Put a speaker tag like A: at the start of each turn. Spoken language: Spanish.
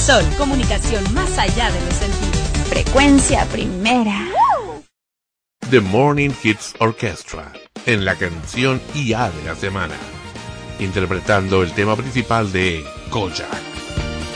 A: Sol, comunicación más allá de los sentidos.
B: Frecuencia primera.
C: The Morning Hits Orchestra, en la canción IA de la semana, interpretando el tema principal de Kojak.